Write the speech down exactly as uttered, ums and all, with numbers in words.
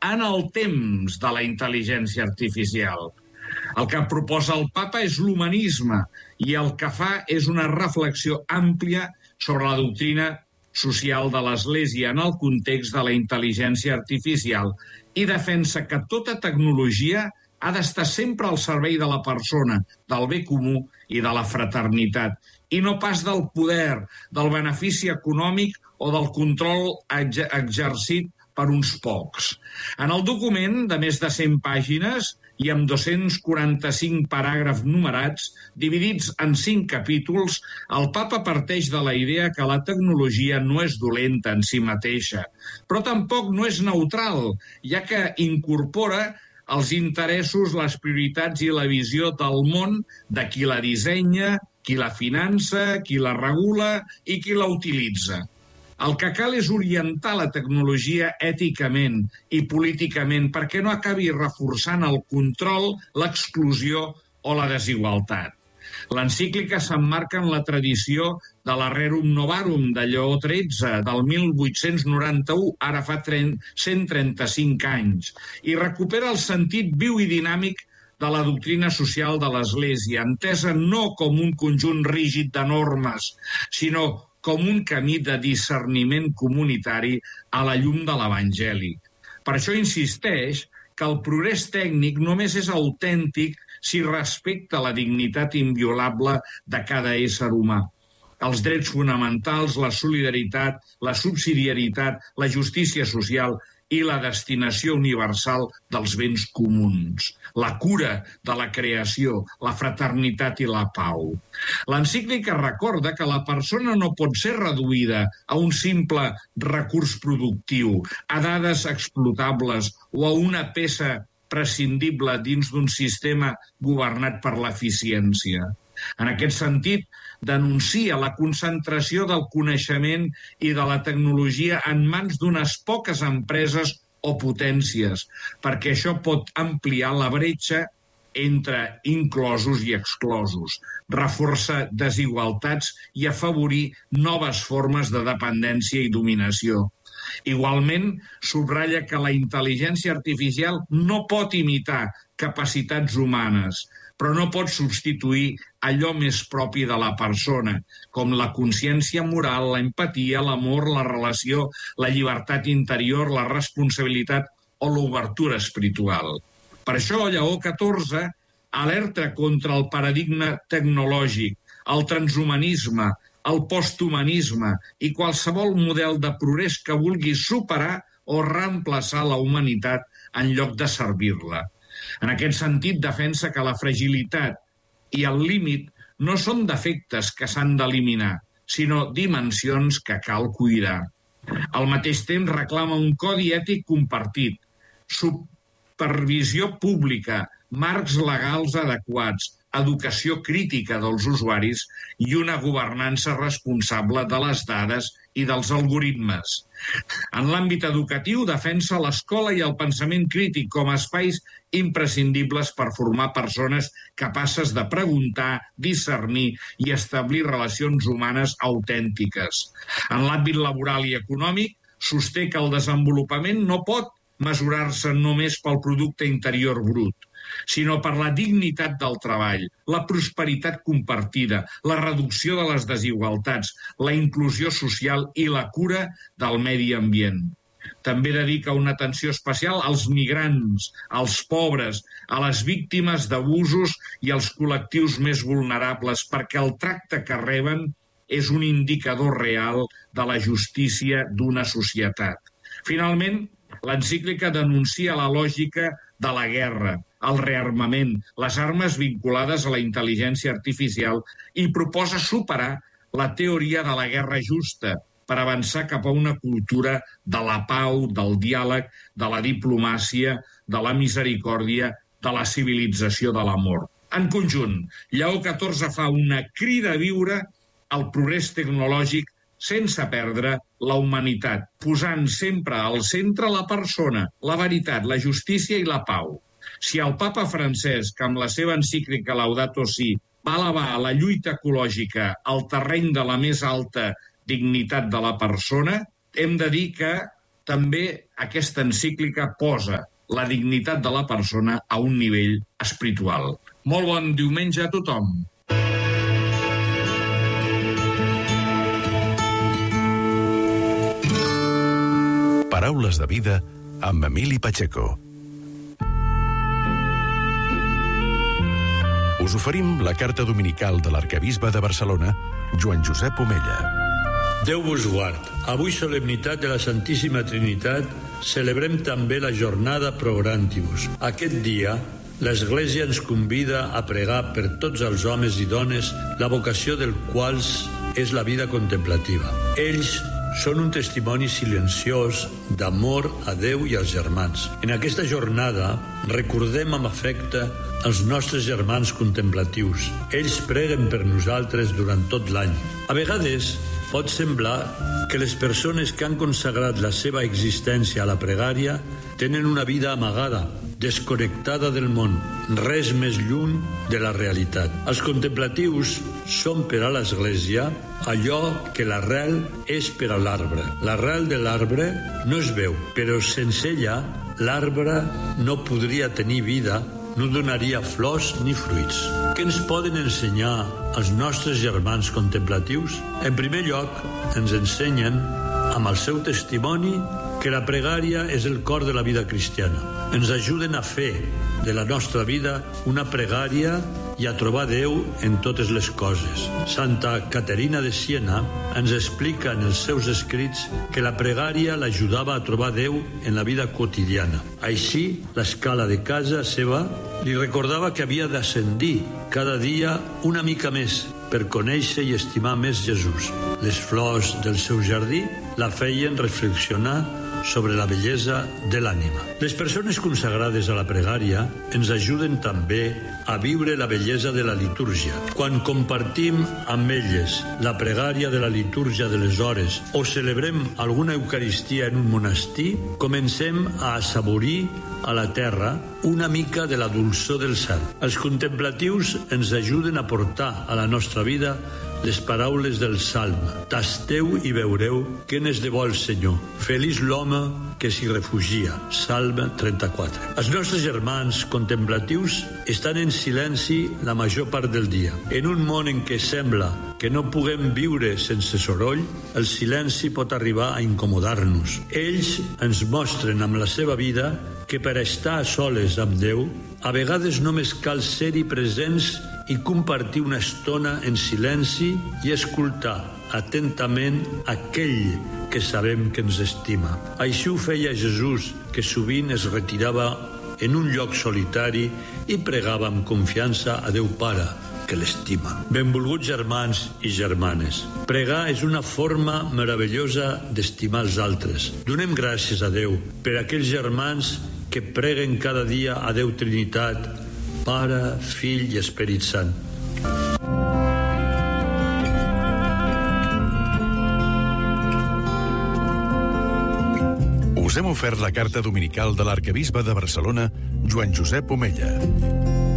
en el temps de la intel·ligència artificial. El que proposa el papa és l'humanisme i el que fa és una reflexió àmplia sobre la doctrina social de l'Església en el context de la intel·ligència artificial i defensa que tota tecnologia ha d'estar sempre al servei de la persona, del bé comú i de la fraternitat, i no pas del poder, del benefici econòmic o del control exercit per uns pocs. En el document, de més de cent pàgines i amb dos-cents quaranta-cinc paràgrafs numerats, dividits en cinc capítols, el papa parteix de la idea que la tecnologia no és dolenta en si mateixa, però tampoc no és neutral, ja que incorpora els interessos, les prioritats i la visió del món de qui la dissenya, qui la finança, qui la regula i qui la utilitza. El que cal és orientar la tecnologia èticament i políticament perquè no acabi reforçant el control, l'exclusió o la desigualtat. L'encíclica s'emmarca en la tradició de la Rerum Novarum de Lleó tretze, del mil vuit-cents noranta-u, ara fa cent trenta-cinc anys, i recupera el sentit viu i dinàmic de la doctrina social de l'Església, entesa no com un conjunt rígid de normes, sinó com un camí de discerniment comunitari a la llum de l'Evangeli. Per això insisteix que el progrés tècnic només és autèntic si respecta la dignitat inviolable de cada ésser humà. Els drets fonamentals, la solidaritat, la subsidiarietat, la justícia social i la destinació universal dels béns comuns, la cura de la creació, la fraternitat i la pau. L'encíclica recorda que la persona no pot ser reduïda a un simple recurs productiu, a dades explotables o a una peça prescindible dins d'un sistema governat per l'eficiència. En aquest sentit, denuncia la concentració del coneixement i de la tecnologia en mans d'unes poques empreses o potències, perquè això pot ampliar la bretxa entre inclosos i exclosos, reforça desigualtats i afavorir noves formes de dependència i dominació. Igualment, subratlla que la intel·ligència artificial no pot imitar capacitats humanes, però no pot substituir allò més propi de la persona, com la consciència moral, la empatia, l'amor, la relació, la llibertat interior, la responsabilitat o l'obertura espiritual. Per això, Lleó catorze alerta contra el paradigma tecnològic, el transhumanisme, el posthumanisme i qualsevol model de progrés que vulgui superar o reemplaçar la humanitat en lloc de servir-la. En aquest sentit, defensa que la fragilitat i el límit no són defectes que s'han d'eliminar, sinó dimensions que cal cuidar. Al mateix temps, reclama un codi ètic compartit, supervisió pública, marcs legals adequats, educació crítica dels usuaris i una governança responsable de les dades i dels algoritmes. En l'àmbit educatiu, defensa l'escola i el pensament crític com a espais imprescindibles per formar persones capaces de preguntar, discernir i establir relacions humanes autèntiques. En l'àmbit laboral i econòmic, sosté que el desenvolupament no pot mesurar-se només pel producte interior brut, sinó per la dignitat del treball, la prosperitat compartida, la reducció de les desigualtats, la inclusió social i la cura del medi ambient. També dedica una atenció especial als migrants, als pobres, a les víctimes d'abusos i als col·lectius més vulnerables, perquè el tracte que reben és un indicador real de la justícia d'una societat. Finalment, l'encíclica denuncia la lògica de la guerra, el rearmament, les armes vinculades a la intel·ligència artificial i proposa superar la teoria de la guerra justa per avançar cap a una cultura de la pau, del diàleg, de la diplomàcia, de la misericòrdia, de la civilització de l'amor. En conjunt, Lleó catorze fa una crida a viure el progrés tecnològic sense perdre la humanitat, posant sempre al centre la persona, la veritat, la justícia i la pau. Si el papa Francesc, amb la seva encíclica Laudato Si, va elevar la lluita ecològica al terreny de la més alta dignitat de la persona, hem de dir que també aquesta encíclica posa la dignitat de la persona a un nivell espiritual. Molt bon diumenge a tothom. Paraules de vida amb Emili Pacheco. Us oferim la carta dominical de l'arquebisbe de Barcelona, Joan Josep Omella. Déu vos guard. Avui, solemnitat de la Santíssima Trinitat, celebrem també la jornada Pro Orantibus. Aquest dia, l'Església ens convida a pregar per tots els homes i dones, la vocació del quals és la vida contemplativa. Ells són un testimoni silenciós d'amor a Déu i als germans. En aquesta jornada recordem amb afecte els nostres germans contemplatius. Ells preguen per nosaltres durant tot l'any. A vegades pot semblar que les persones que han consagrat la seva existència a la pregària tenen una vida amagada, desconnectada del món, res més lluny de la realitat. Els contemplatius són per a l'Església allò que l'arrel és per a l'arbre. L'arrel de l'arbre no es veu, però sense ella l'arbre no podria tenir vida, no donaria flors ni fruits. Què ens poden ensenyar els nostres germans contemplatius? En primer lloc, ens ensenyen, amb el seu testimoni, que la pregària és el cor de la vida cristiana. Ens ajuden a fer de la nostra vida una pregària i a trobar Déu en totes les coses. Santa Caterina de Siena ens explica en els seus escrits que la pregària l'ajudava a trobar Déu en la vida quotidiana. Així, l'escala de casa seva li recordava que havia d'ascendir cada dia una mica més per conèixer i estimar més Jesús. Les flors del seu jardí la feien reflexionar sobre la bellesa de l'ànima. Les persones consagrades a la pregària ens ajuden també a viure la bellesa de la litúrgia. Quan compartim amb elles la pregària de la litúrgia de les hores o celebrem alguna eucaristia en un monestir, comencem a assaborir a la terra una mica de la dolçor del cel. Els contemplatius ens ajuden a portar a la nostra vida les paraules del Salm. Tasteu i veureu què n'és de bo el Senyor. Feliç l'home que s'hi refugia. Salm trenta-quatre. Els nostres germans contemplatius estan en silenci la major part del dia. En un món en què sembla que no puguem viure sense soroll, el silenci pot arribar a incomodar-nos. Ells ens mostren amb la seva vida que per estar a soles amb Déu, a vegades només cal ser-hi presents i compartir una estona en silenci i escoltar atentament aquell que sabem que ens estima. Així ho feia Jesús, que sovint es retirava en un lloc solitari i pregava amb confiança a Déu Pare, que l'estima. Benvolguts germans i germanes, pregar és una forma meravellosa d'estimar els altres. Donem gràcies a Déu per aquells germans que preguen cada dia a Déu Trinitat, Pare, Fill i Esperit Sant. Us hem ofert la carta dominical de l'arquebisbe de Barcelona, Joan Josep Omella.